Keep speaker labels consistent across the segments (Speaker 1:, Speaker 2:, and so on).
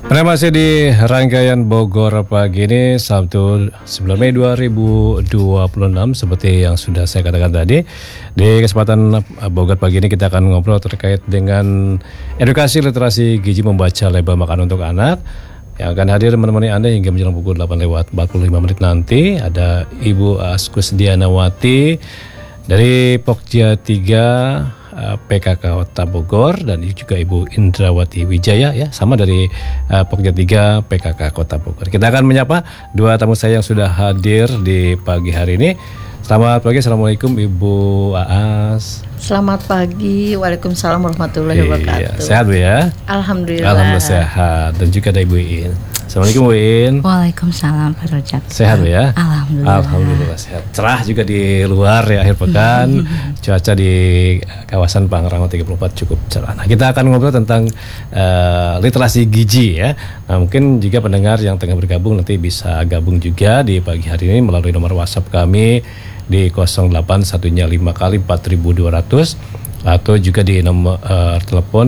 Speaker 1: Masih di rangkaian Bogor pagi ini Sabtu 9 Mei 2026 seperti yang sudah saya katakan tadi. Di kesempatan Bogor pagi ini kita akan ngobrol terkait dengan edukasi literasi gizi membaca label makanan untuk anak. Yang akan hadir menemani Anda hingga menjelang pukul 8:45 nanti ada Ibu Askus Dianawati dari Pokja 3 PKK Kota Bogor dan juga Ibu Indrawati Wijaya ya sama dari Pokja 3 PKK Kota Bogor. Kita akan menyapa dua tamu saya yang sudah hadir di pagi hari ini. Selamat pagi, Assalamualaikum Ibu Aas.
Speaker 2: Selamat pagi, Waalaikumsalam warahmatullahi wabarakatuh.
Speaker 1: Sehat Bu ya?
Speaker 2: Alhamdulillah.
Speaker 1: Alhamdulillah sehat. Dan juga ada Ibu In. Assalamualaikum Bu In.
Speaker 3: Waalaikumsalam Pak Rojak.
Speaker 1: Sehat Bu ya?
Speaker 3: Alhamdulillah.
Speaker 1: Alhamdulillah sehat. Cerah juga di luar ya akhir pekan. Cuaca di kawasan Pangrango 34 cukup cerah. Nah, kita akan ngobrol tentang literasi gizi ya. Nah, mungkin jika pendengar yang tengah bergabung nanti bisa gabung juga di pagi hari ini melalui nomor WhatsApp kami di 0815 kali 4200 atau juga di nomor telepon di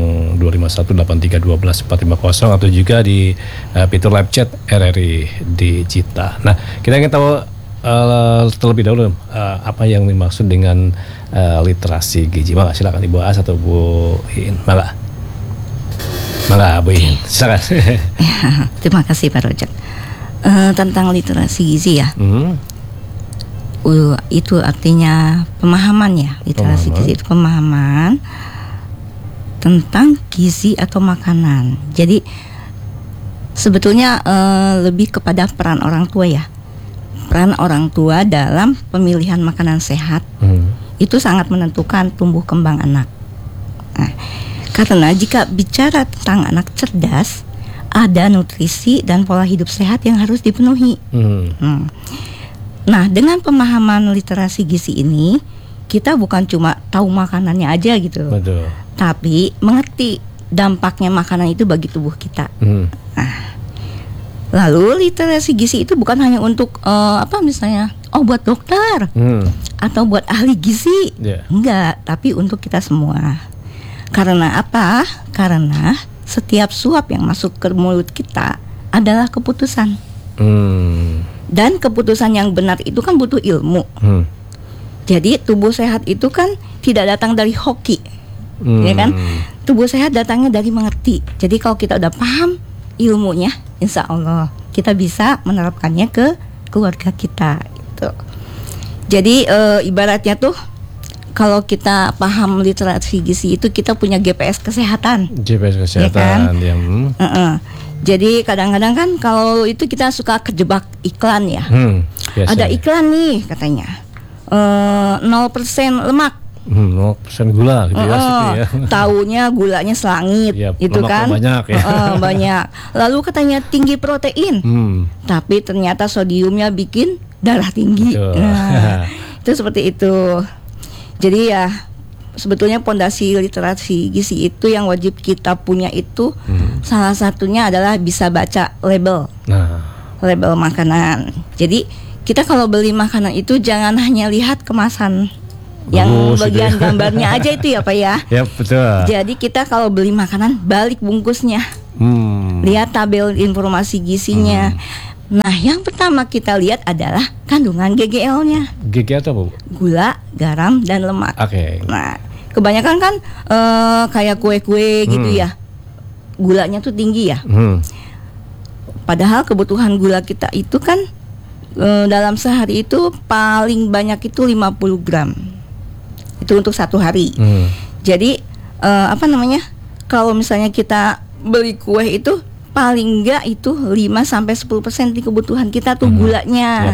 Speaker 1: 02518312 atau juga di fitur live chat RRI Digita. Nah, kita ingin tahu terlebih dahulu apa yang dimaksud dengan literasi gizi. Maka silakan Ibu As atau Bu In. Maka Bu In, silakan.
Speaker 3: Ya, terima kasih Pak Rojak. Tentang literasi gizi ya. Itu artinya pemahaman ya. Literasi gizi itu pemahaman tentang gizi atau makanan. Jadi sebetulnya lebih kepada peran orang tua ya. Peran orang tua dalam pemilihan makanan sehat itu sangat menentukan tumbuh kembang anak. Nah, karena jika bicara tentang anak cerdas, ada nutrisi dan pola hidup sehat yang harus dipenuhi. Nah, dengan pemahaman literasi gizi ini, kita bukan cuma tahu makanannya aja gitu.
Speaker 1: Betul.
Speaker 3: Tapi mengerti dampaknya makanan itu bagi tubuh kita. Nah, lalu literasi gizi itu bukan hanya untuk misalnya buat dokter atau buat ahli gizi. Enggak, tapi untuk kita semua. Karena apa? Karena setiap suap yang masuk ke mulut kita adalah keputusan. Dan keputusan yang benar itu kan butuh ilmu. Jadi tubuh sehat itu kan tidak datang dari hoki, ya kan? Tubuh sehat datangnya dari mengerti. Jadi kalau kita udah paham ilmunya, insya Allah kita bisa menerapkannya ke keluarga kita. Gitu. Jadi ibaratnya tuh kalau kita paham literasi gizi itu kita punya GPS kesehatan.
Speaker 1: GPS kesehatan, ya kan?
Speaker 3: Jadi kadang-kadang kan kalau itu kita suka kejebak iklan ya. Ada iklan nih katanya 0% lemak,
Speaker 1: 0% gula gitu ya.
Speaker 3: Taunya gulanya selangit, itu kan
Speaker 1: banyak ya.
Speaker 3: Banyak. Lalu katanya tinggi protein, tapi ternyata sodiumnya bikin darah tinggi. Nah, itu seperti itu. Jadi ya sebetulnya pondasi literasi gizi itu yang wajib kita punya itu salah satunya adalah bisa baca label. Label makanan. Jadi kita kalau beli makanan itu jangan hanya lihat kemasan yang bagian gambarnya aja itu ya Pak ya.
Speaker 1: Ya betul.
Speaker 3: Jadi kita kalau beli makanan balik bungkusnya. Lihat tabel informasi gizinya. Nah, yang pertama kita lihat adalah kandungan GGL-nya.
Speaker 1: GGL itu apa, Bu?
Speaker 3: Gula, garam, dan lemak. Nah, kebanyakan kan kayak kue-kue gitu ya, gulanya tuh tinggi ya. Padahal kebutuhan gula kita itu kan dalam sehari itu paling banyak itu 50 gram. Itu untuk satu hari. Jadi kalau misalnya kita beli kue itu paling enggak itu 5-10% di kebutuhan kita tuh gulanya.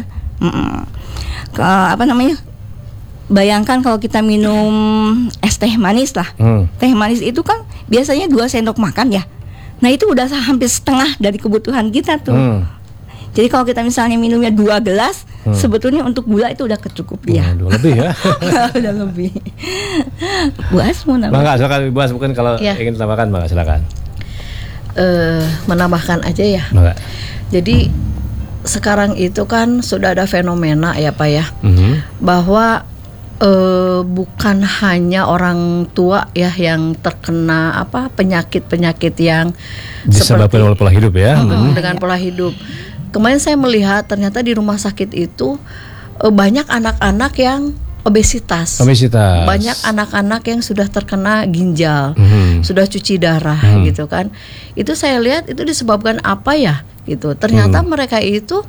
Speaker 3: Bayangkan kalau kita minum es teh manis lah. Teh manis itu kan biasanya 2 sendok makan ya. Nah itu udah hampir setengah dari kebutuhan kita tuh. Jadi kalau kita misalnya minumnya 2 gelas, sebetulnya untuk gula itu udah kecukup ya.
Speaker 1: Udah lebih ya.
Speaker 3: Udah lebih. Bu As mau nambah?
Speaker 1: Mangga silakan Bu As, bukan kalau ingin tambahkan mangga silakan.
Speaker 2: Menambahkan aja ya. Jadi sekarang itu kan sudah ada fenomena ya Pak ya, bahwa bukan hanya orang tua ya yang terkena penyakit-penyakit yang
Speaker 1: disebabkan oleh pola hidup ya.
Speaker 2: Dengan pola hidup. Kemarin saya melihat ternyata di rumah sakit itu banyak anak-anak yang obesitas. Banyak anak-anak yang sudah terkena ginjal, sudah cuci darah gitu kan. Itu saya lihat itu disebabkan apa ya gitu. Ternyata mereka itu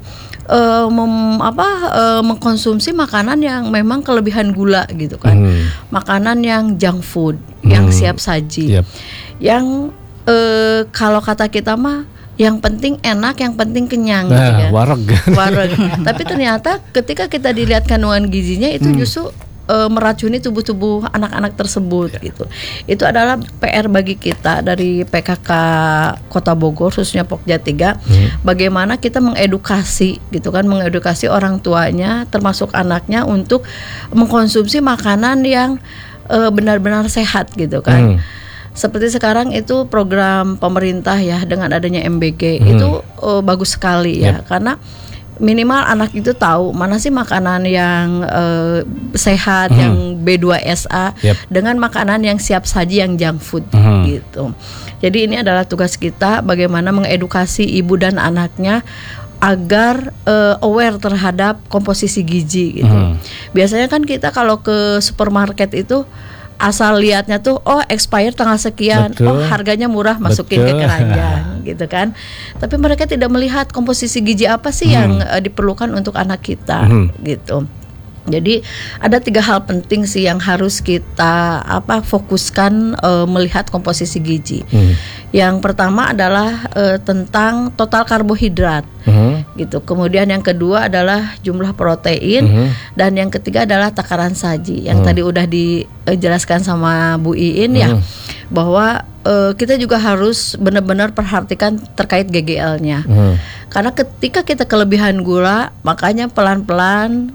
Speaker 2: mengkonsumsi makanan yang memang kelebihan gula gitu kan. Makanan yang junk food, yang siap saji. Yang kalau kata kita mah yang penting enak, yang penting kenyang gitu ya.
Speaker 1: Wareg.
Speaker 2: Tapi ternyata ketika kita dilihat kandungan gizinya itu justru meracuni tubuh-tubuh anak-anak tersebut gitu. Itu adalah PR bagi kita dari PKK Kota Bogor khususnya Pokja 3, bagaimana kita mengedukasi gitu kan, mengedukasi orang tuanya termasuk anaknya untuk mengkonsumsi makanan yang benar-benar sehat gitu kan. Seperti sekarang itu program pemerintah ya dengan adanya MBG itu bagus sekali ya, karena minimal anak itu tahu mana sih makanan yang sehat, yang B2SA dengan makanan yang siap saji yang junk food gitu. Jadi ini adalah tugas kita bagaimana mengedukasi ibu dan anaknya agar aware terhadap komposisi gizi gitu. Biasanya kan kita kalau ke supermarket itu asal lihatnya tuh expired tanggal sekian, harganya murah, masukin ke keranjang gitu kan. Tapi mereka tidak melihat komposisi gizi apa sih yang diperlukan untuk anak kita gitu. Jadi ada 3 hal penting sih yang harus kita fokuskan melihat komposisi gizi. Yang pertama adalah tentang total karbohidrat gitu. Kemudian yang kedua adalah jumlah protein dan yang ketiga adalah takaran saji. Yang tadi udah dijelaskan sama Bu Iin ya, bahwa kita juga harus benar-benar perhatikan terkait GGL-nya. Karena ketika kita kelebihan gula, makanya pelan-pelan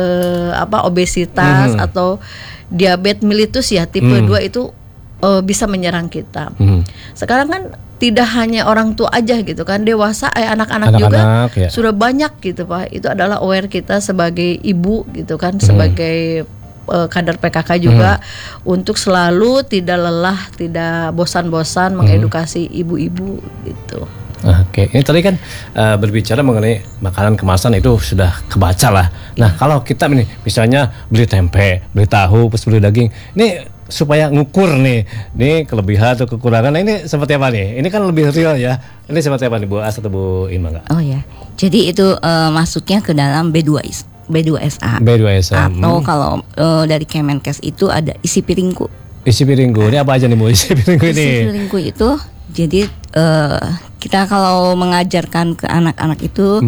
Speaker 2: obesitas atau diabetes mellitus ya tipe 2 itu bisa menyerang kita. Sekarang kan tidak hanya orang tua aja gitu kan, dewasa, anak-anak juga sudah banyak gitu Pak. Itu adalah aware kita sebagai ibu gitu kan, sebagai kader PKK juga untuk selalu tidak lelah, tidak bosan-bosan mengedukasi ibu-ibu gitu.
Speaker 1: Oke, ini tadi kan berbicara mengenai makanan kemasan itu sudah kebaca lah. Nah, kalau kita nih misalnya beli tempe, beli tahu, terus beli daging, ini supaya ngukur nih kelebihan atau kekurangan. Nah, ini seperti apa nih? Ini kan lebih real ya. Ini seperti apa nih Bu As atau Bu Ima enggak?
Speaker 3: Oh ya, jadi itu masuknya ke dalam B2SA. Atau kalau dari Kemenkes itu ada isi piringku. Isi piringku,
Speaker 1: ini apa aja nih Bu isi piringku ini?
Speaker 3: Isi piringku itu, jadi kita kalau mengajarkan ke anak-anak itu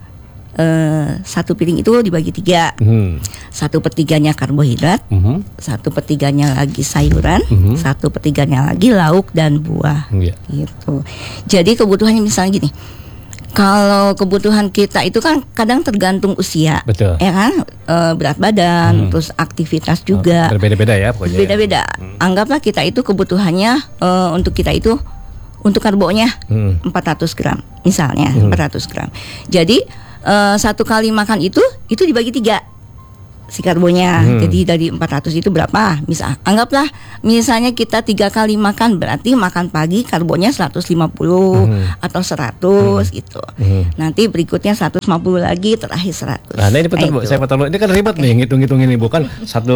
Speaker 3: 1 piring itu dibagi 3. 1/3-nya karbohidrat, 1/3-nya lagi sayuran, 1/3-nya lagi lauk dan buah. Gitu. Jadi kebutuhannya misalnya gini. Kalau kebutuhan kita itu kan kadang tergantung usia, ya kan, berat badan, terus aktivitas juga.
Speaker 1: Berbeda-beda ya pokoknya.
Speaker 3: Beda-beda. Anggaplah kita itu kebutuhannya untuk kita itu untuk karbonya 400 gram, misalnya 400 gram. Jadi 1 kali makan itu dibagi 3 si karbonya. Jadi dari 400 itu berapa? Anggaplah misalnya kita 3 kali makan, berarti makan pagi karbonya 150 atau 100 gitu. Nanti berikutnya 150 lagi, terakhir 100.
Speaker 1: Nah, ini penting Bu, saya potong. Ini kan ribet nih ngitung-ngitung ini, bukan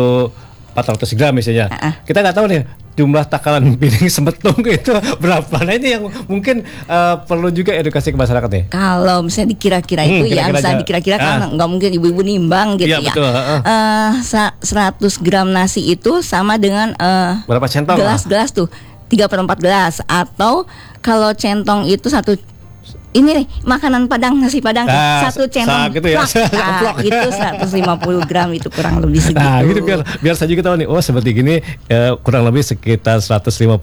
Speaker 1: 400 gram misalnya. Kita nggak tahu nih jumlah takaran piring sembetung itu berapa. Nah, ini yang mungkin perlu juga edukasi ke masyarakat nih.
Speaker 3: Kalau misalnya dikira-kira itu ya, misalnya dikira-kira kan nggak mungkin ibu-ibu nimbang gitu ya.
Speaker 1: Betul.
Speaker 3: 100 gram nasi itu sama dengan
Speaker 1: berapa centong?
Speaker 3: Gelas-gelas tuh 3/4 gelas. Atau kalau centong itu ini nih makanan Padang, nasi Padang 1 centong
Speaker 1: gitu ya.
Speaker 3: Itu 150 gram itu kurang lebih segitu.
Speaker 1: Nah, gitu biar saya juga tahu nih. Oh, seperti gini kurang lebih sekitar 150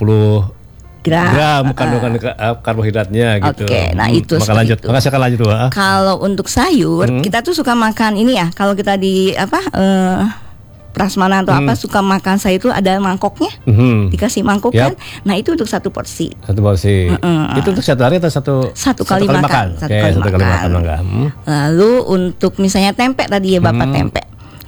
Speaker 1: gram kandungan karbohidratnya gitu.
Speaker 3: Oke, nah itu.
Speaker 1: Maka lanjut. Makasih akan lanjut.
Speaker 3: Kalau untuk sayur, kita tuh suka makan ini ya. Kalau kita di prasmanan atau suka makan sayur itu ada mangkoknya, dikasih mangkok kan. Nah, itu untuk 1 porsi.
Speaker 1: 1 porsi. Itu untuk 1 hari atau satu
Speaker 3: kali makan? Satu kali makan. Lalu untuk misalnya tempe tadi ya Bapak,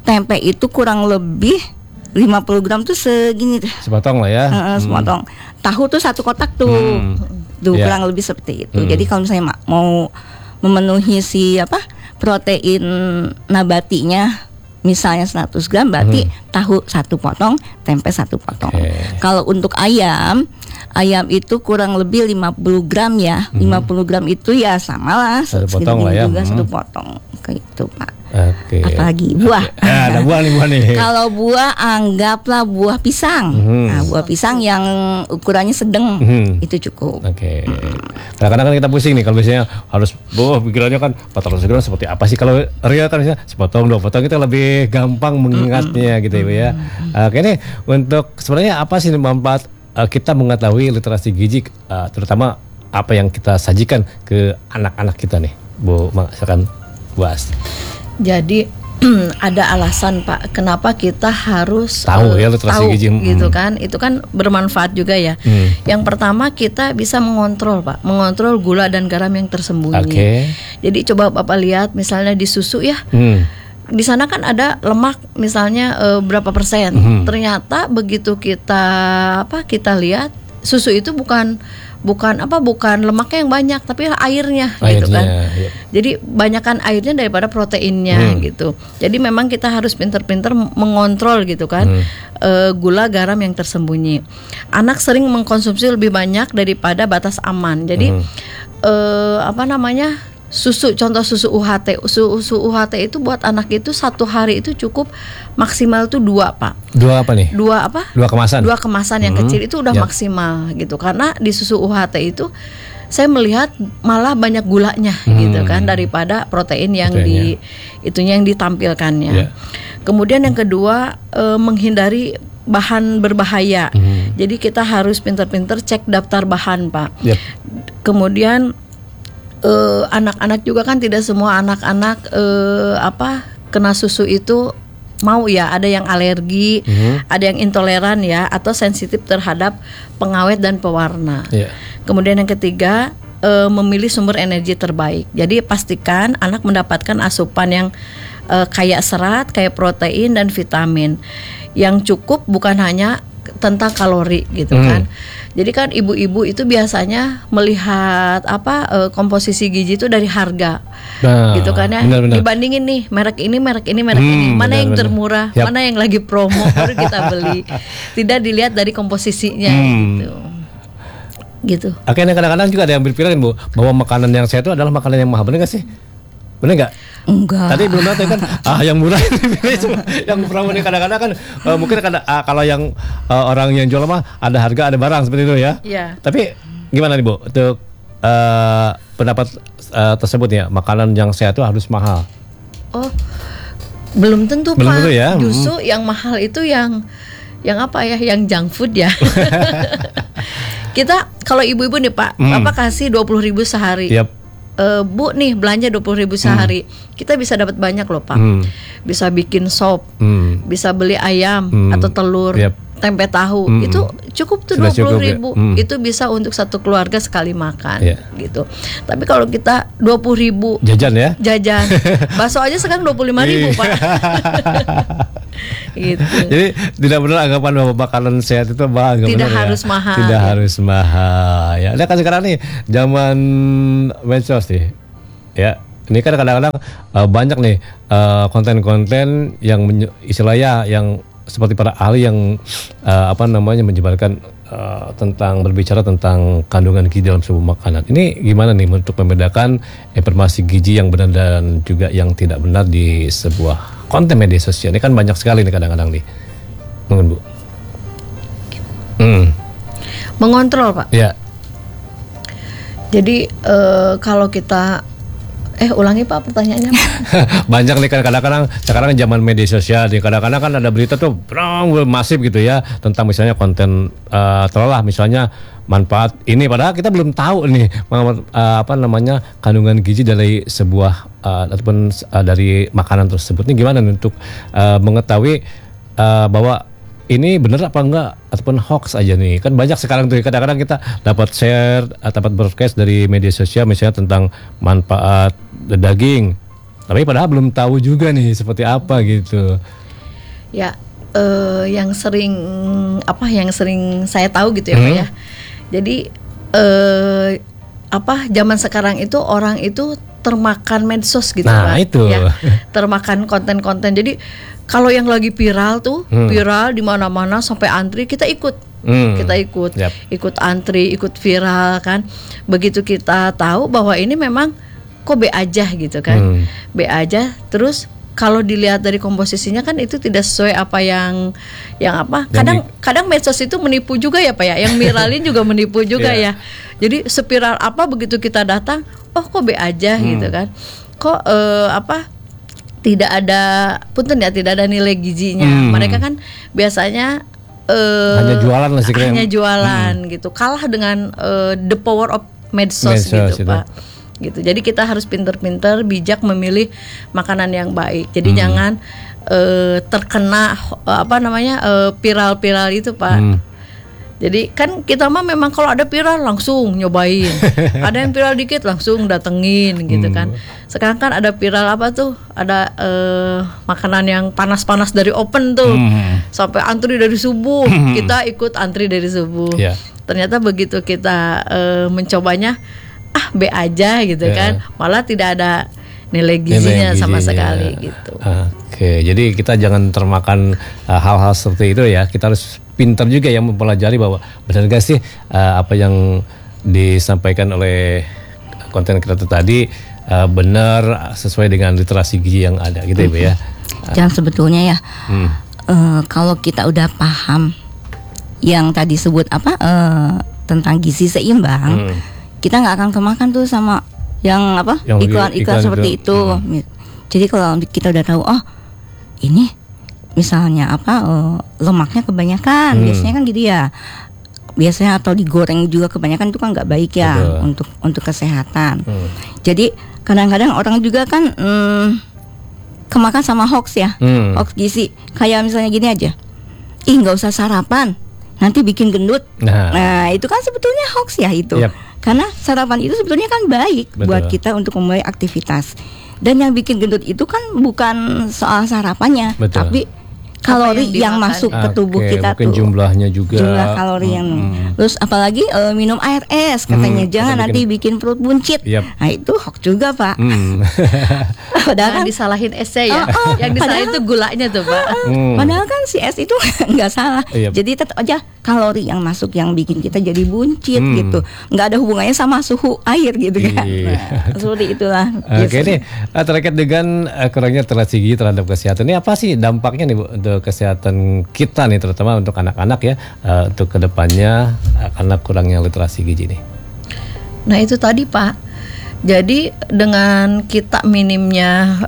Speaker 3: tempe itu kurang lebih 50 gram tuh segini tuh.
Speaker 1: Sepotong lah ya.
Speaker 3: Sepotong. Tahu tuh 1 kotak tuh. Tuh kurang lebih seperti itu. Jadi kalau misalnya mau memenuhi si protein nabatinya misalnya 100 gram berarti tahu 1 potong, tempe 1 potong. Kalau untuk ayam itu kurang lebih 50 gram ya. 50 gram itu ya samalah
Speaker 1: 1 potong lah ya.
Speaker 3: Juga 1 potong kayak itu Pak.
Speaker 1: Oke.
Speaker 3: Apalagi buah.
Speaker 1: Ada buah nih.
Speaker 3: Kalau buah anggaplah buah pisang. Nah, buah pisang yang ukurannya sedang itu cukup.
Speaker 1: Oke. Kadang-kadang kan kita pusing nih kalau biasanya harus pikirannya kan 400 gram seperti apa sih, kalau Ria kan misalnya sepotong 2 potong kita lebih gampang mengingatnya gitu ya. Oke nih, untuk sebenarnya apa sih manfaat kita mengetahui literasi gizi, terutama apa yang kita sajikan ke anak-anak kita nih, Bu, silakan bahas.
Speaker 2: Jadi ada alasan Pak, kenapa kita harus
Speaker 1: tahu ya literasi gizi
Speaker 2: gitu kan? Itu kan bermanfaat juga ya. Yang pertama kita bisa mengontrol Pak, mengontrol gula dan garam yang tersembunyi. Jadi coba Bapak lihat misalnya di susu ya. Di sana kan ada lemak misalnya berapa persen. Ternyata begitu kita lihat susu itu bukan lemaknya yang banyak, tapi airnya gitu kan. Iya. Jadi banyakkan airnya daripada proteinnya gitu. Jadi memang kita harus pinter-pinter mengontrol gitu kan gula garam yang tersembunyi. Anak sering mengkonsumsi lebih banyak daripada batas aman. Jadi susu, contoh susu UHT. Susu UHT itu buat anak itu 1 hari itu cukup maksimal tuh 2 Pak.
Speaker 1: 2 apa nih?
Speaker 2: 2 apa?
Speaker 1: 2 kemasan.
Speaker 2: 2 kemasan yang kecil itu udah maksimal gitu. Karena di susu UHT itu saya melihat malah banyak gulanya gitu kan daripada protein yang yang ditampilkannya. Kemudian yang kedua menghindari bahan berbahaya. Jadi kita harus pintar-pintar cek daftar bahan Pak. Kemudian anak-anak juga kan tidak semua anak-anak kena susu itu mau ya, ada yang alergi, ada yang intoleran ya, atau sensitif terhadap pengawet dan pewarna. Kemudian yang ketiga memilih sumber energi terbaik. Jadi pastikan anak mendapatkan asupan yang kaya serat, kaya protein dan vitamin yang cukup, bukan hanya tentang kalori gitu kan. Jadi kan ibu-ibu itu biasanya melihat komposisi gizi itu dari harga, gitu kan ya. Benar. Dibandingin nih merek ini, mana yang termurah, mana yang lagi promo baru kita beli. Tidak dilihat dari komposisinya gitu.
Speaker 1: Akhirnya kadang-kadang juga ada yang berpikiran Bu, bahwa makanan yang sehat itu adalah makanan yang mahal, benar nggak sih? Benar nggak?
Speaker 3: Enggak.
Speaker 1: Tadi belum tahu kan yang murah yang promo ini kadang-kadang kan mungkin kalau yang orang yang jual mah ada harga ada barang seperti itu ya. Tapi gimana nih Bu untuk pendapat tersebut ya, makanan yang sehat itu harus mahal?
Speaker 2: Belum tentu
Speaker 1: Pak. Tentu ya.
Speaker 2: Justru yang mahal itu yang yang junk food ya. Kita kalau ibu-ibu nih Pak, Bapak kasih 20.000 sehari. Bu nih belanja 20.000 sehari, kita bisa dapat banyak loh Pak. Bisa bikin sop, bisa beli ayam atau telur, tempe tahu, itu cukup tuh 20.000. Itu bisa untuk satu keluarga sekali makan gitu. Tapi kalau kita 20.000 jajan, bakso aja sekarang 25.000 Pak. Gitu.
Speaker 1: Jadi tidak benar anggapan bahwa makanan sehat itu mahal.
Speaker 2: Tidak harus mahal.
Speaker 1: Tidak harus mahal. Ya, kan sekarang nih zaman medsos nih. Ya, ini kan kadang-kadang banyak nih konten-konten yang istilahnya yang seperti para ahli yang menyebarkan tentang berbicara tentang kandungan gizi dalam sebuah makanan. Ini gimana nih untuk membedakan informasi gizi yang benar dan juga yang tidak benar di sebuah konten media sosial? Ini kan banyak sekali nih kadang-kadang nih. Mungkin Bu.
Speaker 2: Mengontrol Pak.
Speaker 1: Ya.
Speaker 2: Jadi kalau kita ulangi Pak pertanyaannya.
Speaker 1: Banyak nih kadang-kadang sekarang zaman media sosial nih, kadang-kadang kan ada berita tuh masif gitu ya tentang misalnya konten telah misalnya manfaat ini, padahal kita belum tahu nih kandungan gizi dari sebuah ataupun dari makanan tersebut. Ini gimana nih untuk mengetahui bahwa ini benar apa enggak ataupun hoax aja nih? Kan banyak sekarang tuh kadang-kadang kita dapat share, dapat broadcast dari media sosial misalnya tentang manfaat daging Tapi padahal belum tahu juga nih seperti apa gitu.
Speaker 2: Ya, yang sering saya tahu gitu ya Pak ya. Jadi zaman sekarang itu orang itu termakan medsos gitu Pak.
Speaker 1: Itu.
Speaker 2: Ya, termakan konten-konten. Jadi kalau yang lagi viral tuh, viral di mana-mana sampai antri kita ikut. Kita ikut antri, ikut viral kan. Begitu kita tahu bahwa ini memang kok B aja gitu kan. B aja terus kalau dilihat dari komposisinya kan itu tidak sesuai apa yang apa. Kadang medsos itu menipu juga ya Pak ya. Yang viralin juga menipu juga ya. Jadi spiral apa begitu kita datang, oh kok B aja gitu kan. Kok tidak ada nilai gizinya. Mereka kan biasanya
Speaker 1: hanya jualan lah sih.
Speaker 2: Hanya jualan gitu. Kalah dengan the power of medsos gitu Pak. Gitu. Jadi kita harus pinter-pinter bijak memilih makanan yang baik. Jadi jangan terkena viral-viral itu Pak. Jadi kan kita mah memang kalau ada viral langsung nyobain. Ada yang viral dikit langsung datengin gitu kan. Sekarang kan ada viral apa tuh? Ada makanan yang panas-panas dari open tuh. Sampai antri dari subuh. Kita ikut antri dari subuh. Ternyata begitu kita mencobanya, B aja gitu kan. Malah tidak ada nilai gizinya sama sekali gitu.
Speaker 1: Oke, jadi kita jangan termakan hal-hal seperti itu ya. Kita harus pintar juga ya mempelajari bahwa benar gak sih apa yang disampaikan oleh konten kreator tadi benar sesuai dengan literasi gizi yang ada gitu ya Bu ya.
Speaker 3: Dan sebetulnya ya kalau kita udah paham yang tadi sebut tentang gizi seimbang, kita nggak akan kemakan tuh sama yang iklan-iklan seperti itu. Jadi kalau kita udah tahu, oh ini misalnya lemaknya kebanyakan, biasanya kan gitu ya. Biasanya atau digoreng juga kebanyakan itu kan nggak baik ya. Betul. untuk kesehatan. Jadi kadang-kadang orang juga kan kemakan sama hoax ya, hoax gizi. Kayak misalnya gini aja, nggak usah sarapan, nanti bikin gendut. Nah itu kan sebetulnya hoax ya itu. Karena sarapan itu sebetulnya kan baik buat kita untuk memulai aktivitas. Dan yang bikin gendut itu kan bukan soal sarapannya, tapi kalori yang masuk ke tubuh kita
Speaker 1: mungkin tuh. Jumlahnya juga.
Speaker 3: Jumlah kalori yang. Terus apalagi minum air es katanya jangan nanti bikin perut buncit. Nah itu hoax juga Pak.
Speaker 2: Padahal kan disalahin esnya ya. Yang disalahin itu gulanya tuh Pak.
Speaker 3: Padahal kan si es itu nggak salah. Jadi tetap aja kalori yang masuk yang bikin kita jadi buncit gitu. Nggak ada hubungannya sama suhu air gitu kan. Seperti itulah.
Speaker 1: Oke nih terkait dengan kurangnya literasi gizi terhadap kesehatan ini apa sih dampaknya nih Bu untuk kesehatan kita nih terutama untuk anak-anak ya untuk kedepannya karena kurangnya literasi gizi nih.
Speaker 2: Nah itu tadi Pak. Jadi dengan kita minimnya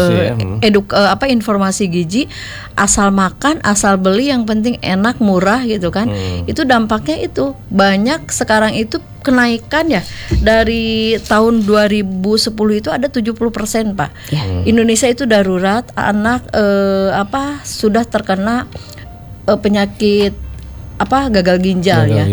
Speaker 2: informasi gizi, asal makan, asal beli yang penting enak, murah gitu kan. Itu dampaknya itu banyak sekarang itu kenaikan ya. Dari tahun 2010 itu ada 70% Pak. Indonesia itu darurat anak sudah terkena penyakit gagal ginjal ya.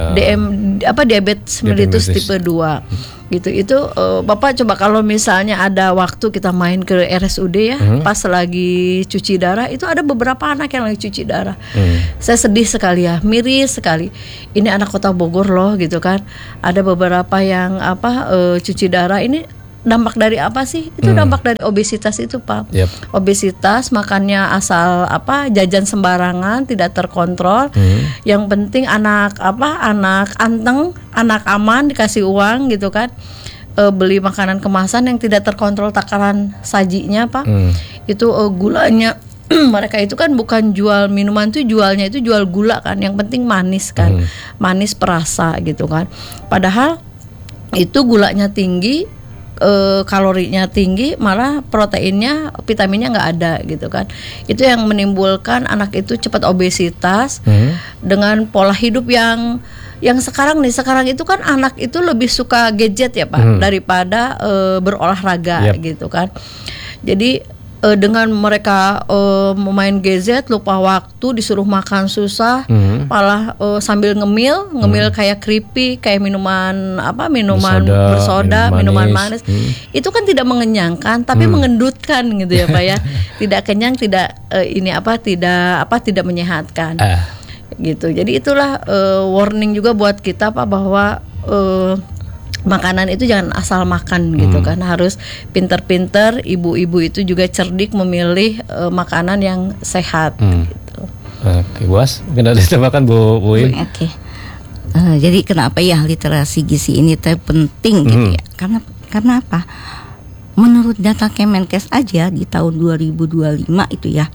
Speaker 2: Diabetes mellitus tipe 2. Gitu itu Bapak coba kalau misalnya ada waktu kita main ke RSUD ya, pas lagi cuci darah itu ada beberapa anak yang lagi cuci darah. Saya sedih sekali ya, miris sekali. Ini anak kota Bogor loh gitu kan. Ada beberapa yang cuci darah ini. Dampak dari apa sih? Itu dampak dari obesitas itu Pak. Obesitas, makannya asal jajan sembarangan, tidak terkontrol. Yang penting anak anteng, anak aman dikasih uang gitu kan. Beli makanan kemasan yang tidak terkontrol takaran sajinya Pak. Itu gulanya mereka itu kan bukan jual minuman tuh jualnya itu jual gula kan. Yang penting manis kan. Manis perasa gitu kan. Padahal itu gulanya tinggi, kalorinya tinggi, malah proteinnya, vitaminnya nggak ada gitu kan. Itu yang menimbulkan anak itu cepat obesitas dengan pola hidup yang sekarang itu kan anak itu lebih suka gadget ya Pak daripada berolahraga gitu kan. Jadi dengan mereka main gadget, lupa waktu, disuruh makan susah, malah sambil ngemil kayak keripik, kayak minuman bersoda, minuman manis. Itu kan tidak mengenyangkan, tapi mengendutkan gitu ya Pak ya. Tidak kenyang, tidak tidak menyehatkan. Gitu. Jadi itulah warning juga buat kita Pak bahwa makanan itu jangan asal makan gitu kan, harus pinter-pinter. Ibu-ibu itu juga cerdik memilih makanan yang sehat gitu.
Speaker 1: Oke, Bos, mungkin ada ditambahkan Bu Uin.
Speaker 3: Oke. Jadi kenapa ya literasi gizi ini penting gitu ya? Karena apa? Menurut data Kemenkes aja di tahun 2025 itu ya,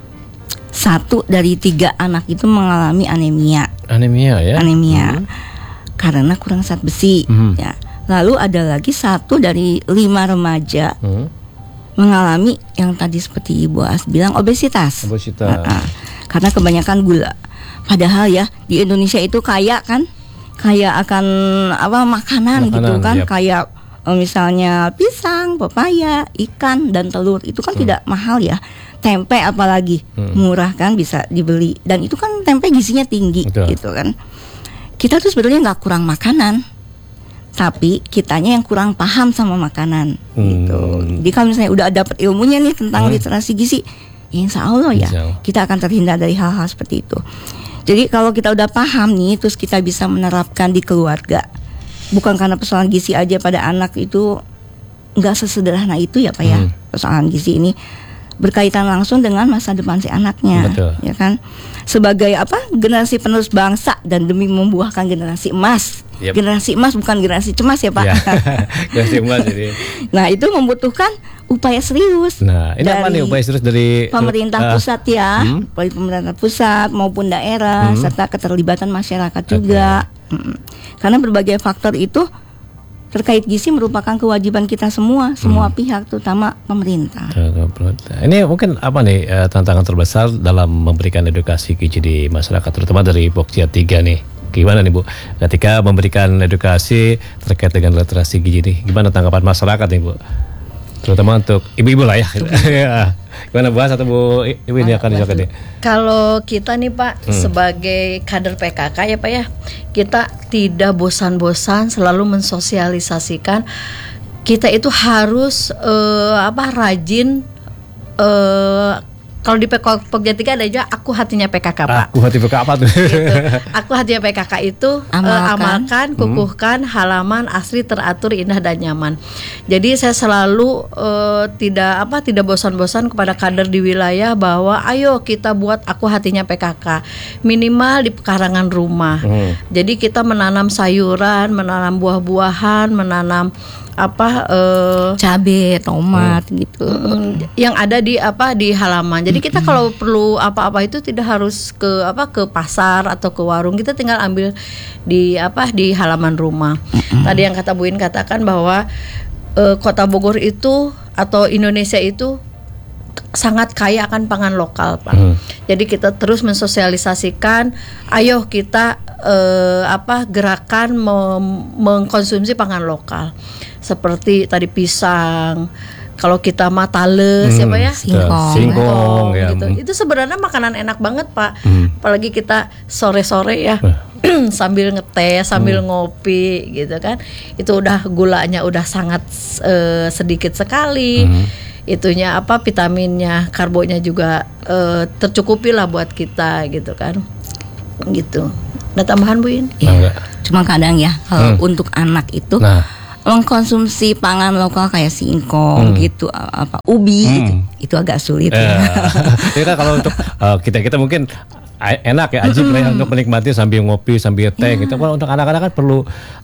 Speaker 3: 1 dari 3 anak itu mengalami anemia.
Speaker 1: Anemia ya?
Speaker 3: Anemia. Karena kurang zat besi ya. Lalu ada lagi 1 dari 5 remaja mengalami yang tadi seperti Ibu As bilang obesitas. Karena kebanyakan gula. Padahal ya di Indonesia itu kaya akan makanan gitu kan, kayak misalnya pisang, pepaya, ikan dan telur itu kan tidak mahal ya. Tempe apalagi murah kan, bisa dibeli, dan itu kan tempe gizinya tinggi. Betul. Gitu kan. Kita tuh sebenarnya nggak kurang makanan, tapi kitanya yang kurang paham sama makanan gitu. Jadi kalau misalnya udah dapat ilmunya nih tentang literasi gizi, insya Allah ya kita akan terhindar dari hal-hal seperti itu. Jadi kalau kita udah paham nih, terus kita bisa menerapkan di keluarga. Bukan karena persoalan gizi aja pada anak itu nggak sesederhana itu ya Pak ya. Persoalan gizi ini berkaitan langsung dengan masa depan si anaknya. Betul. Ya kan, sebagai generasi penerus bangsa dan demi membuahkan generasi emas. Generasi emas bukan generasi cemas ya Pak. Ya,
Speaker 1: generasi emas ini.
Speaker 3: Nah itu membutuhkan upaya serius.
Speaker 1: Nah ini apa nih upaya serius dari
Speaker 3: pemerintah pusat ya, dari pemerintah pusat maupun daerah, serta keterlibatan masyarakat juga. Karena berbagai faktor itu terkait gizi merupakan kewajiban kita semua pihak, terutama pemerintah.
Speaker 1: Ini mungkin apa nih tantangan terbesar dalam memberikan edukasi gizi di masyarakat, terutama dari Pokja 3 nih. Gimana nih Bu, ketika memberikan edukasi terkait dengan literasi gizi nih, gimana tanggapan masyarakat nih Bu? Terutama untuk ibu-ibu lah ya. Gimana bahas atau Bu Ibu ini akan dijawab nih?
Speaker 2: Kalau kita nih Pak sebagai kader PKK ya Pak ya, kita tidak bosan-bosan selalu mensosialisasikan kita itu harus rajin. Kalau di Pokja 3 ada aja aku hatinya PKK Pak.
Speaker 1: Aku hati PKK apa tuh?
Speaker 2: Gitu. Aku hatinya PKK itu amalkan, kukuhkan, halaman asri teratur, indah dan nyaman. Jadi saya selalu tidak bosan-bosan kepada kader di wilayah bahwa ayo kita buat aku hatinya PKK minimal di pekarangan rumah. Jadi kita menanam sayuran, menanam buah-buahan, menanam
Speaker 3: cabai, tomat gitu.
Speaker 2: Yang ada di halaman. Jadi kita kalau perlu apa-apa itu tidak harus ke pasar atau ke warung. Kita tinggal ambil di halaman rumah. Tadi yang kata Bu In katakan bahwa Kota Bogor itu atau Indonesia itu sangat kaya akan pangan lokal, Pak. Jadi kita terus mensosialisasikan, ayo kita gerakan mengkonsumsi pangan lokal. Seperti tadi pisang, kalau kita tales siapa ya?
Speaker 1: Singkong ya.
Speaker 2: Gitu. Itu sebenarnya makanan enak banget, Pak. Apalagi kita sore-sore ya. Sambil ngeteh, sambil ngopi gitu kan. Itu udah gulanya udah sangat sedikit sekali. Itunya vitaminnya, karbonya juga tercukupi lah buat kita gitu kan. Gitu. Ada tambahan Bu In?
Speaker 3: Ya. Cuma kadang ya kalau untuk anak itu mengkonsumsi pangan lokal kayak singkong gitu, ubi itu agak sulit.
Speaker 1: Jadi kan kalau untuk kita mungkin enak ya, ajib lah untuk menikmati sambil ngopi sambil teh gitu. Kalau untuk anak-anak kan perlu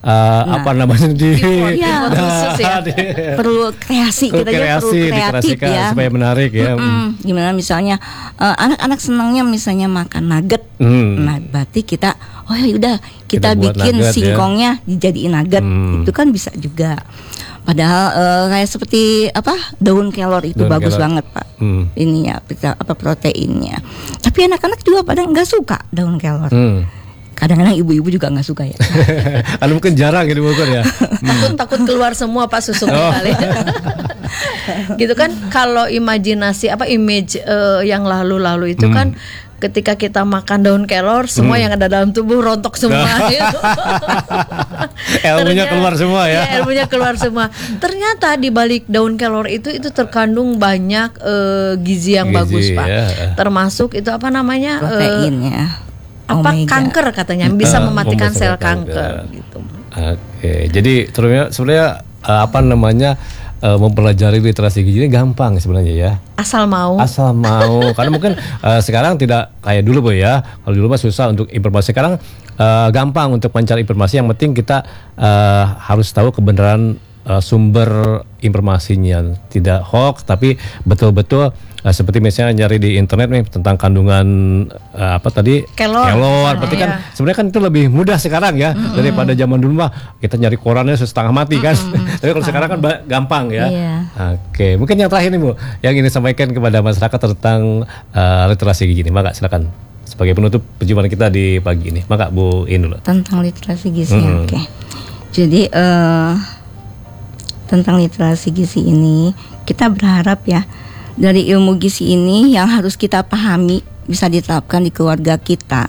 Speaker 3: perlu kreasi, kita perlu kreatif ya
Speaker 1: supaya menarik ya.
Speaker 3: Gimana misalnya anak-anak senangnya misalnya makan nugget, nah berarti kita udah kita bikin nugget, singkongnya dijadiin nugget, itu kan bisa juga. Padahal kayak seperti daun kelor itu bagus banget Pak, ininya proteinnya. Tapi anak-anak juga pada nggak suka daun kelor. Kadang-kadang ibu-ibu juga nggak suka ya.
Speaker 1: Mungkin jarang gitu Bogor ya.
Speaker 2: Takut keluar semua Pak susunya kali. Gitu kan, kalau imajinasi image yang lalu-lalu itu kan ketika kita makan daun kelor, semua yang ada dalam tubuh rontok semua gitu.
Speaker 1: Ilmunya keluar semua ya.
Speaker 2: Ilmunya keluar semua. Ternyata di balik daun kelor itu terkandung banyak gizi yang bagus, Pak.
Speaker 1: Ya.
Speaker 2: Termasuk itu
Speaker 3: proteinnya.
Speaker 2: Kanker katanya bisa mematikan sel kanker gitu.
Speaker 1: Oke. Jadi sebenarnya mempelajari literasi gizi ini gampang sebenarnya ya.
Speaker 2: Asal mau.
Speaker 1: Karena mungkin sekarang tidak kayak dulu ya. Kalau dulu mah susah untuk informasi. Sekarang gampang untuk mencari informasi. Yang penting kita harus tahu kebenaran sumber informasinya, tidak hoax tapi betul-betul seperti misalnya nyari di internet nih tentang kandungan kelor. Berarti kan sebenarnya kan itu lebih mudah sekarang ya daripada zaman dulu mah kita nyari korannya setengah mati kan. Tapi kalau sekarang kan gampang ya. Oke, mungkin yang terakhir nih Bu, yang ingin disampaikan kepada masyarakat tentang literasi gizi ini, maka silakan sebagai penutup perjumpaan kita di pagi ini. Maka Bu In dulu.
Speaker 3: Tentang literasi gizi. Oke. Jadi tentang literasi gizi ini kita berharap ya dari ilmu gizi ini yang harus kita pahami bisa diterapkan di keluarga kita.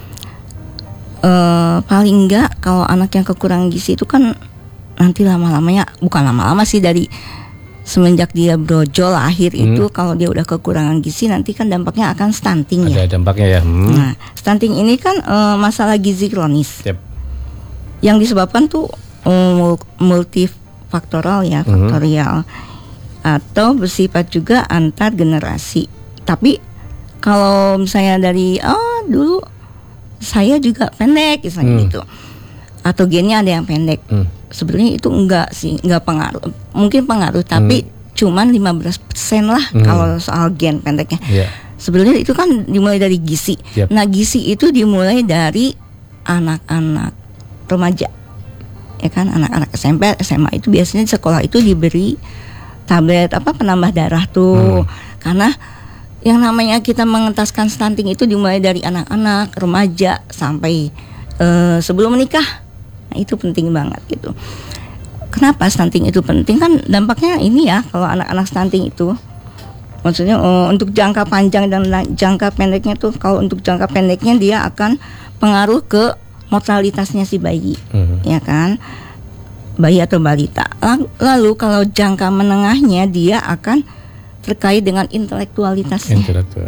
Speaker 3: Paling enggak kalau anak yang kekurangan gizi itu kan nanti bukan lama-lama sih, dari semenjak dia brojol lahir itu kalau dia udah kekurangan gizi nanti kan dampaknya akan stunting ya.
Speaker 1: Ada dampaknya ya.
Speaker 3: Nah, stunting ini kan masalah gizi kronis. Yang disebabkan tuh multifaktorial ya, faktorial atau bersifat juga antar generasi. Tapi kalau misalnya dari dulu saya juga pendek misalnya gitu, atau gennya ada yang pendek, sebenarnya itu enggak pengaruh. Mungkin pengaruh tapi cuman 15% lah kalau soal gen pendeknya. Sebenarnya itu kan dimulai dari gizi. Nah, gizi itu dimulai dari anak-anak remaja. Ya kan, anak-anak SMP, SMA itu biasanya di sekolah itu diberi tablet penambah darah tuh. Karena yang namanya kita mengentaskan stunting itu dimulai dari anak-anak remaja sampai sebelum menikah. Nah, itu penting banget gitu. Kenapa stunting itu penting? Kan dampaknya ini ya, kalau anak-anak stunting itu maksudnya untuk jangka panjang dan jangka pendeknya tuh, kalau untuk jangka pendeknya dia akan pengaruh ke mortalitasnya si bayi, ya kan, bayi atau balita. Lalu kalau jangka menengahnya dia akan terkait dengan intelektualitasnya,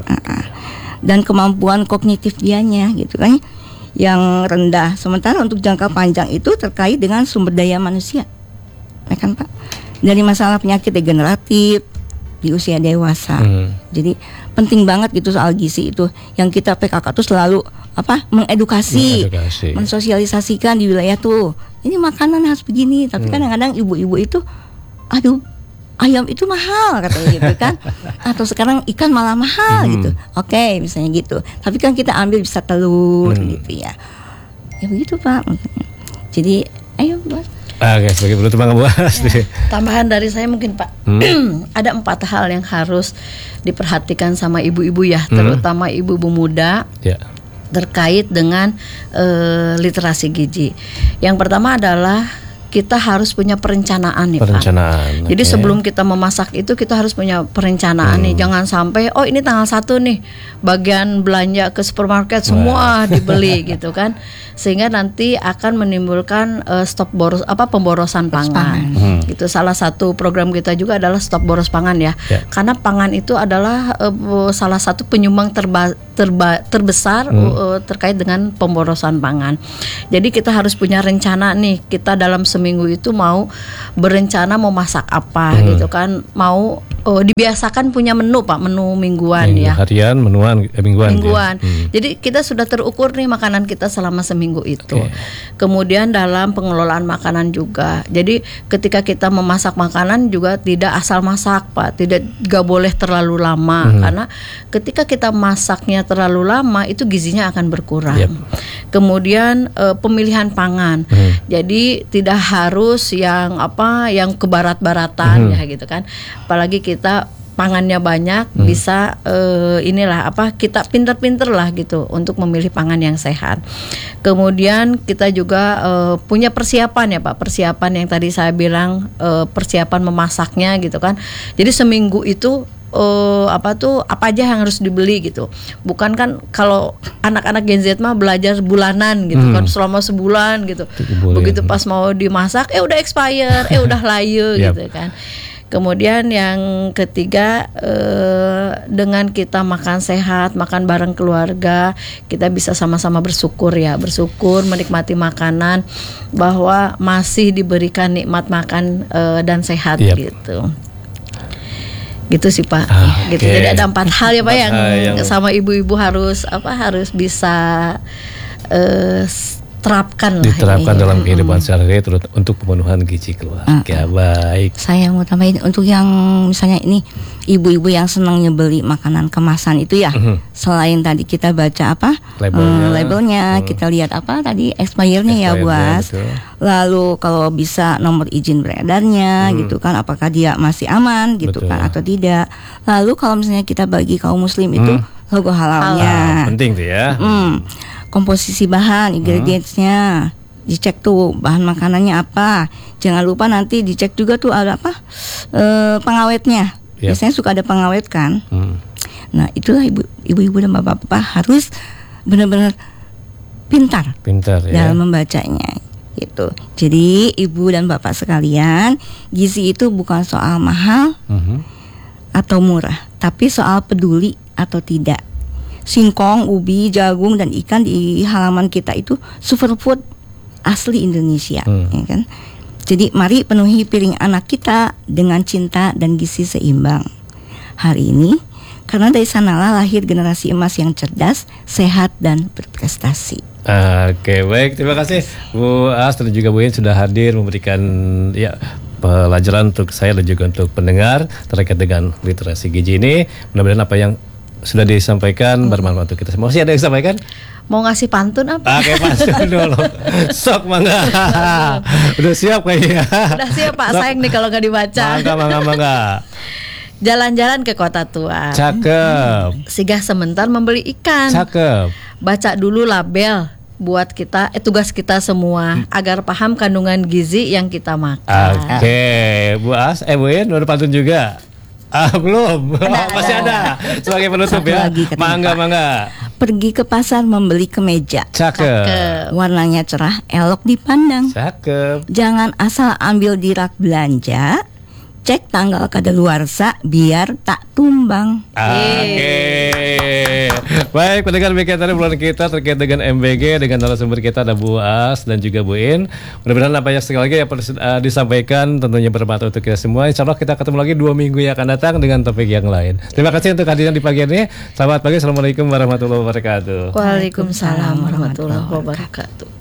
Speaker 3: dan kemampuan kognitif dianya gitu kan, yang rendah. Sementara untuk jangka panjang itu terkait dengan sumber daya manusia, ya kan Pak, dari masalah penyakit degeneratif di usia dewasa. Jadi penting banget gitu soal gizi itu, yang kita PKK tuh selalu mengedukasi, mensosialisasikan di wilayah tuh. Ini makanan harus begini, tapi kadang-kadang ibu-ibu itu, aduh, ayam itu mahal katanya gitu kan, atau sekarang ikan malah mahal gitu. Oke, misalnya gitu. Tapi kan kita ambil bisa telur gitu ya. Ya begitu Pak. Jadi ayo buat.
Speaker 1: Oke, sebagai penutup Bu.
Speaker 2: Tambahan dari saya mungkin Pak, ada 4 hal yang harus diperhatikan sama ibu-ibu ya, terutama ibu-ibu muda. Terkait dengan literasi gizi. Yang pertama adalah kita harus punya perencanaan nih Pak. Jadi sebelum kita memasak itu kita harus punya perencanaan nih. Jangan sampai ini tanggal 1 nih bagian belanja ke supermarket semua dibeli gitu kan. Sehingga nanti akan menimbulkan pemborosan pangan. Gitu. Salah satu program kita juga adalah stop boros pangan ya. Karena pangan itu adalah salah satu penyumbang terbesar terkait dengan pemborosan pangan. Jadi kita harus punya rencana nih, kita dalam seminggu itu mau berencana mau masak apa gitu kan, mau dibiasakan punya menu Pak, menu mingguan ya.
Speaker 1: Harian, mingguan.
Speaker 2: Jadi kita sudah terukur nih makanan kita selama seminggu itu. Kemudian dalam pengelolaan makanan juga. Jadi ketika kita memasak makanan juga tidak asal masak Pak, gak boleh terlalu lama, karena ketika kita masaknya terlalu lama itu gizinya akan berkurang. Kemudian pemilihan pangan. Jadi tidak harus yang kebarat-baratan ya gitu kan. Apalagi kita pangannya banyak, bisa kita pinter-pinter lah gitu untuk memilih pangan yang sehat. Kemudian kita juga punya persiapan ya Pak, persiapan yang tadi saya bilang, persiapan memasaknya gitu kan. Jadi seminggu itu apa aja yang harus dibeli gitu. Bukan kan kalau anak-anak Gen Z mah belajar bulanan gitu kan, selama sebulan gitu. Begitu pas mau dimasak udah expire, udah layu gitu kan. Kemudian yang ketiga, dengan kita makan sehat, makan bareng keluarga, kita bisa sama-sama bersyukur menikmati makanan, bahwa masih diberikan nikmat makan dan sehat gitu. Gitu sih Pak. Gitu. Jadi ada 4 hal ya Pak yang sama ibu-ibu harus bisa diterapkan
Speaker 1: dalam kehidupan sehari-hari untuk pemenuhan gizi keluarga. Baik.
Speaker 3: Saya mau tambahin untuk yang misalnya ini ibu-ibu yang senang nyebeli makanan kemasan itu ya. Selain tadi kita baca labelnya, kita lihat tadi expire-nya ya Buas. Lalu kalau bisa nomor izin beredarnya gitu kan, apakah dia masih aman gitu kan atau tidak. Lalu kalau misalnya kita bagi kaum muslim itu logo halalnya.
Speaker 1: Penting tuh ya.
Speaker 3: Komposisi bahan, ingredientsnya dicek tuh, bahan makanannya apa. Jangan lupa nanti dicek juga tuh ada pengawetnya. Biasanya suka ada pengawet kan. Nah itulah ibu-ibu dan bapak-bapak harus benar-benar pintar dalam membacanya gitu. Jadi ibu dan bapak sekalian, gizi itu bukan soal mahal atau murah, tapi soal peduli atau tidak. Singkong, ubi, jagung, dan ikan di halaman kita itu superfood asli Indonesia, ya kan? Jadi mari penuhi piring anak kita dengan cinta dan gizi seimbang. Hari ini, karena dari sanalah lahir generasi emas yang cerdas, sehat, dan berprestasi.
Speaker 1: Oke, baik, terima kasih Bu As dan juga Bu In sudah hadir memberikan pelajaran untuk saya dan juga untuk pendengar terkait dengan literasi gizi ini. Mudah-mudahan apa yang sudah disampaikan bermanfaat untuk kita semua. Masih ada yang disampaikan?
Speaker 2: Mau ngasih pantun apa?
Speaker 1: Oke, pantun dulu. Sok mangga. Udah siap kayaknya.
Speaker 2: Udah siap Pak, sayang nih kalau nggak dibaca.
Speaker 1: Mangga.
Speaker 2: Jalan-jalan ke kota tua.
Speaker 1: Cakep.
Speaker 2: Singgah sebentar membeli ikan.
Speaker 1: Cakep.
Speaker 2: Baca dulu label buat kita, tugas kita semua agar paham kandungan gizi yang kita makan.
Speaker 1: Oke, Bu As, Bu In, udah pantun juga? Belum. Masih ada. Sebagai penutup ya. Mangga.
Speaker 3: Pergi ke pasar membeli kemeja.
Speaker 1: Cakep.
Speaker 3: Warnanya cerah, elok dipandang.
Speaker 1: Cakep.
Speaker 3: Jangan asal ambil di rak belanja. Cek tanggal kadaluarsa biar tak tumbang.
Speaker 1: Oke. Baik, pendengar BKTN bulan kita terkait dengan MBG dengan narasumber kita ada Bu As dan juga Bu In. Mudah-mudahan apa yang sekali lagi yang disampaikan tentunya bermanfaat untuk kita semua. Insyaallah kita ketemu lagi 2 minggu yang akan datang dengan topik yang lain. Terima kasih untuk kehadiran di pagi ini. Selamat pagi. Assalamualaikum warahmatullahi wabarakatuh.
Speaker 2: Waalaikumsalam warahmatullahi wabarakatuh.